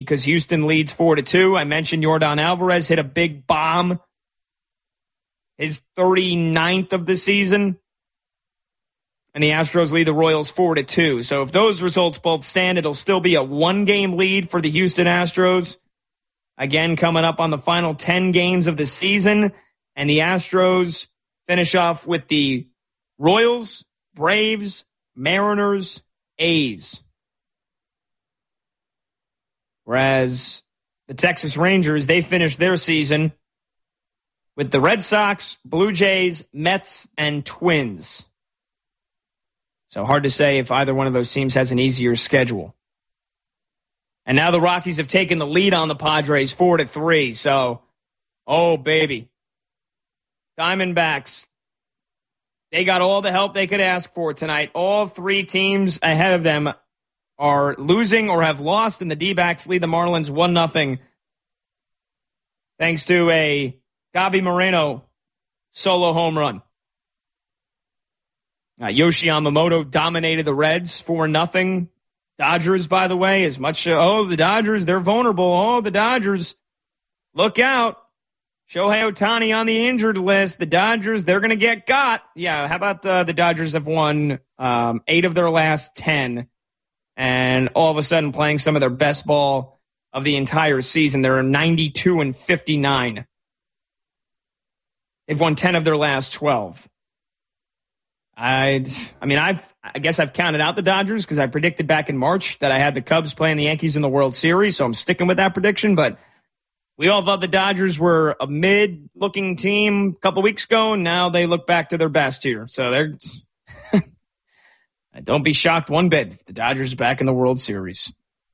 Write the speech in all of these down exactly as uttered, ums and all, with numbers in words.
because Houston leads four to two. I mentioned Yordan Alvarez hit a big bomb, his thirty-ninth of the season. And the Astros lead the Royals four to two. So if those results both stand, it'll still be a one-game lead for the Houston Astros. Again, coming up on the final ten games of the season. And the Astros finish off with the Royals, Braves, Mariners, A's. Whereas the Texas Rangers, they finished their season with the Red Sox, Blue Jays, Mets, and Twins. So hard to say if either one of those teams has an easier schedule. And now the Rockies have taken the lead on the Padres four to three. So, oh, baby. Diamondbacks, they got all the help they could ask for tonight. All three teams ahead of them are losing or have lost, and the D-backs lead the Marlins one nothing. Thanks to a Gabi Moreno solo home run. Uh, Yoshi Yamamoto dominated the Reds four nothing. Dodgers, by the way, as much, uh, oh, the Dodgers, they're vulnerable. Oh, the Dodgers, look out. Shohei Ohtani on the injured list. The Dodgers, they're going to get got. Yeah, how about uh, the Dodgers have won um, eight of their last ten, and all of a sudden playing some of their best ball of the entire season. They're ninety-two and fifty-nine. They've won ten of their last twelve. I, I mean, I've, I guess I've counted out the Dodgers because I predicted back in March that I had the Cubs playing the Yankees in the World Series, so I'm sticking with that prediction. But we all thought the Dodgers were a mid-looking team a couple weeks ago, and now they look back to their best here. So they're don't be shocked one bit if the Dodgers are back in the World Series.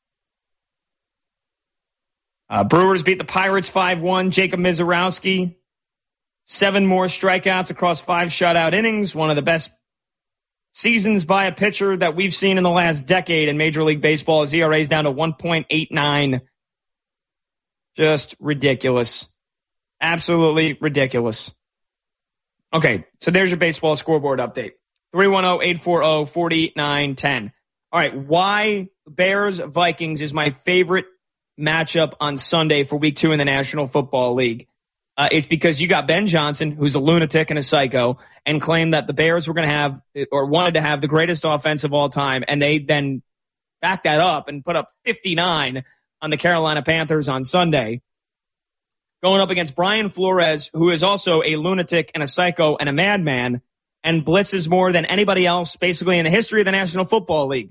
Uh, Brewers beat the Pirates five one. Jacob Mizorowski, seven more strikeouts across five shutout innings. One of the best seasons by a pitcher that we've seen in the last decade in Major League Baseball. His E R A is down to one point eight nine. Just ridiculous. Absolutely ridiculous. Okay, so there's your baseball scoreboard update. three one zero, eight four zero, four nine one zero. All right, why Bears-Vikings is my favorite matchup on Sunday for week two in the National Football League. Uh, it's because you got Ben Johnson, who's a lunatic and a psycho, and claimed that the Bears were going to have or wanted to have the greatest offense of all time, and they then backed that up and put up fifty-nine on the Carolina Panthers on Sunday. Going up against Brian Flores, who is also a lunatic and a psycho and a madman, and blitzes more than anybody else basically in the history of the National Football League.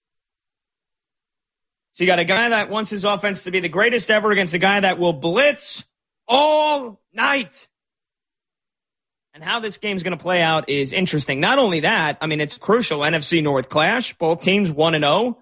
So you got a guy that wants his offense to be the greatest ever against a guy that will blitz all night. And how this game's going to play out is interesting. Not only that, I mean, it's crucial N F C North clash. Both teams one and oh.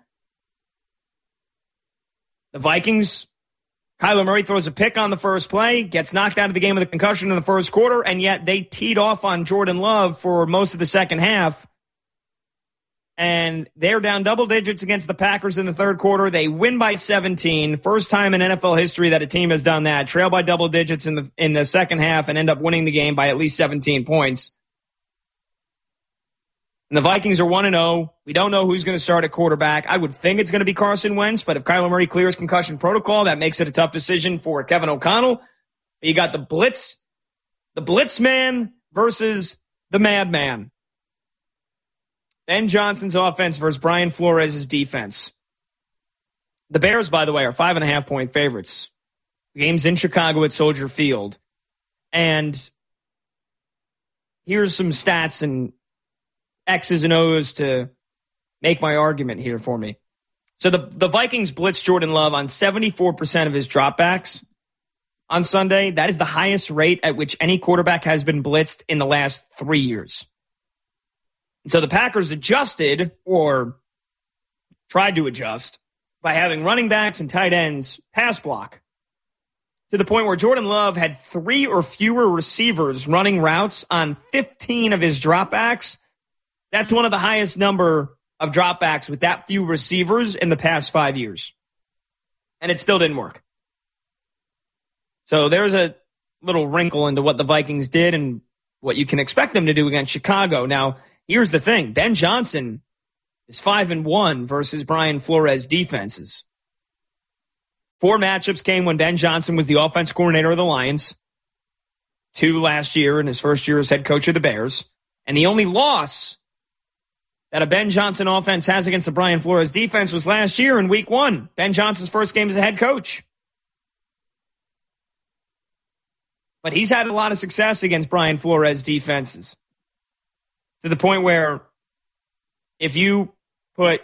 The Vikings, Kyler Murray throws a pick on the first play, gets knocked out of the game with a concussion in the first quarter, and yet they teed off on Jordan Love for most of the second half. And they're down double digits against the Packers in the third quarter. They win by seventeen. First time in N F L history that a team has done that. Trail by double digits in the in the second half and end up winning the game by at least seventeen points. And the Vikings are one and oh. We don't know who's going to start at quarterback. I would think it's going to be Carson Wentz, but if Kyler Murray clears concussion protocol, that makes it a tough decision for Kevin O'Connell. You got the blitz, the blitz man versus the madman. Ben Johnson's offense versus Brian Flores' defense. The Bears, by the way, are five and a half point favorites. The game's in Chicago at Soldier Field. And here's some stats and X's and O's to make my argument here for me. So the, the Vikings blitzed Jordan Love on seventy-four percent of his dropbacks on Sunday. That is the highest rate at which any quarterback has been blitzed in the last three years. So the Packers adjusted or tried to adjust by having running backs and tight ends pass block to the point where Jordan Love had three or fewer receivers running routes on fifteen of his dropbacks. That's one of the highest number of dropbacks with that few receivers in the past five years. And it still didn't work. So there's a little wrinkle into what the Vikings did and what you can expect them to do against Chicago. Now, here's the thing. Ben Johnson is five and one versus Brian Flores defenses. Four matchups came when Ben Johnson was the offense coordinator of the Lions. Two last year in his first year as head coach of the Bears. And the only loss that a Ben Johnson offense has against the Brian Flores defense was last year in week one. Ben Johnson's first game as a head coach. But he's had a lot of success against Brian Flores defenses. To the point where if you put